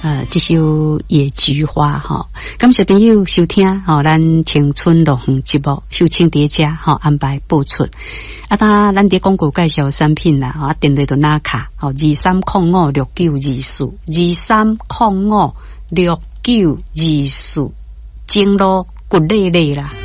这首野菊花哈，感谢朋友收听哈，咱青春乐园节目秀清叠加哈安排播出。咱伫广告介绍产品啦，电话就拿卡23056924，23056924，经络骨累累啦。